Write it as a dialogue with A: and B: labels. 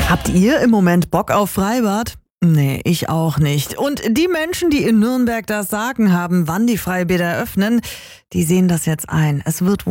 A: Habt ihr im Moment Bock auf Freibad? Nee, ich auch nicht. Und die Menschen, die in Nürnberg das Sagen haben, wann die Freibäder öffnen, die sehen das jetzt ein. Es wird